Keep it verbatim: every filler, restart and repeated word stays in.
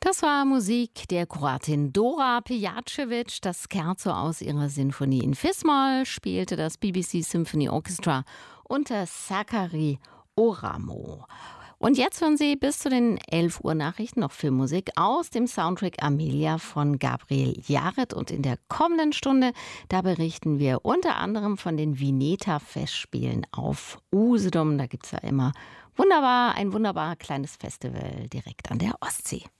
Das war Musik der Kroatin Dora Pejacevic. Das Scherzo aus ihrer Sinfonie in Fis-Moll spielte das B B C Symphony Orchestra unter Sakari Oramo. Und jetzt hören Sie bis zu den elf Uhr Nachrichten noch Filmmusik aus dem Soundtrack Amelia von Gabriel Yared. Und in der kommenden Stunde, da berichten wir unter anderem von den Vineta-Festspielen auf Usedom. Da gibt es ja immer wunderbar, ein wunderbar kleines Festival direkt an der Ostsee.